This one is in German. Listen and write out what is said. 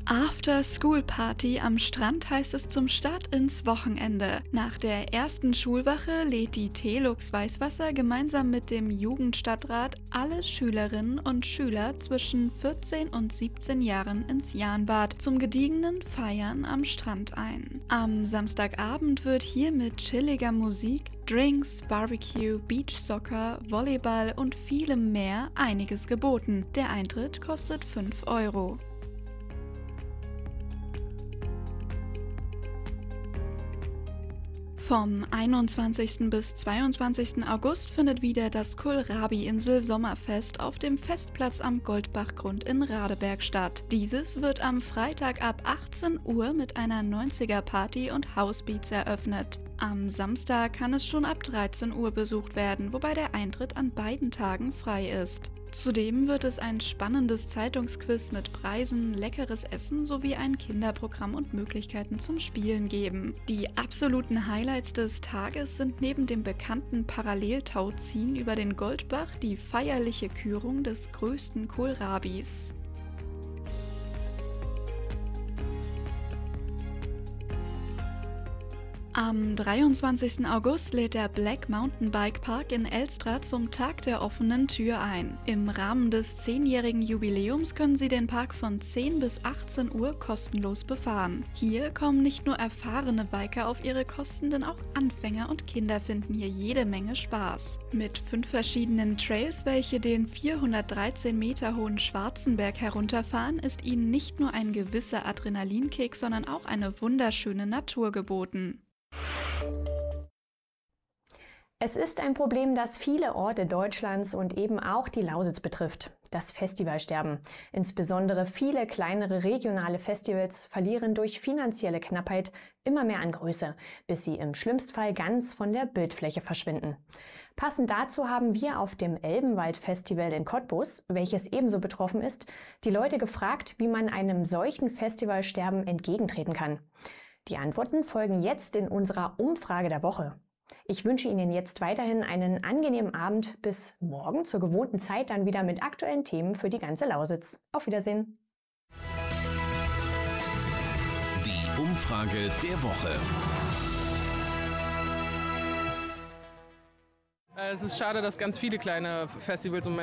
After-School-Party am Strand heißt es zum Start ins Wochenende. Nach der ersten Schulwache lädt die Telux Weißwasser gemeinsam mit dem Jugendstadtrat alle Schülerinnen und Schüler zwischen 14 und 17 Jahren ins Jahnbad zum gediegenen Feiern am Strand ein. Am Samstagabend wird hier mit chilliger Musik, Drinks, Barbecue, Beachsoccer, Volleyball und vielem mehr einiges geboten. Der Eintritt kostet 5 Euro. Vom 21. bis 22. August findet wieder das Kohlrabi-Insel Sommerfest auf dem Festplatz am Goldbachgrund in Radeberg statt. Dieses wird am Freitag ab 18 Uhr mit einer 90er-Party und Housebeats eröffnet. Am Samstag kann es schon ab 13 Uhr besucht werden, wobei der Eintritt an beiden Tagen frei ist. Zudem wird es ein spannendes Zeitungsquiz mit Preisen, leckeres Essen sowie ein Kinderprogramm und Möglichkeiten zum Spielen geben. Die absoluten Highlights des Tages sind neben dem bekannten Paralleltauziehen über den Goldbach die feierliche Kürung des größten Kohlrabis. Am 23. August lädt der Black Mountain Bike Park in Elstra zum Tag der offenen Tür ein. Im Rahmen des 10-jährigen Jubiläums können Sie den Park von 10 bis 18 Uhr kostenlos befahren. Hier kommen nicht nur erfahrene Biker auf ihre Kosten, denn auch Anfänger und Kinder finden hier jede Menge Spaß. Mit 5 verschiedenen Trails, welche den 413 Meter hohen Schwarzenberg herunterfahren, ist Ihnen nicht nur ein gewisser Adrenalinkick, sondern auch eine wunderschöne Natur geboten. Es ist ein Problem, das viele Orte Deutschlands und eben auch die Lausitz betrifft: das Festivalsterben. Insbesondere viele kleinere regionale Festivals verlieren durch finanzielle Knappheit immer mehr an Größe, bis sie im schlimmsten Fall ganz von der Bildfläche verschwinden. Passend dazu haben wir auf dem Elbenwald-Festival in Cottbus, welches ebenso betroffen ist, die Leute gefragt, wie man einem solchen Festivalsterben entgegentreten kann. Die Antworten folgen jetzt in unserer Umfrage der Woche. Ich wünsche Ihnen jetzt weiterhin einen angenehmen Abend. Bis morgen zur gewohnten Zeit dann wieder mit aktuellen Themen für die ganze Lausitz. Auf Wiedersehen. Die Umfrage der Woche. Es ist schade, dass ganz viele kleine Festivals im Moment